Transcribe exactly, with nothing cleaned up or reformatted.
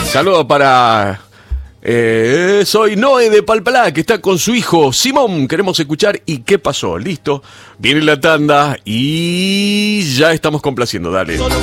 Saludos para... Eh, soy Noé de Palpalá, que está con su hijo Simón. Queremos escuchar ¿Y qué pasó? Listo. Viene la tanda y ya estamos complaciendo. Dale.